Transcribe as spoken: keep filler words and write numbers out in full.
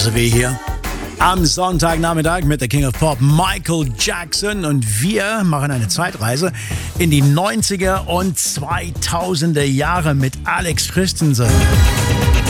Genauso wie hier. Am Sonntagnachmittag mit der King of Pop Michael Jackson und wir machen eine Zeitreise in die neunziger und zweitausender Jahre mit Alex Christensen.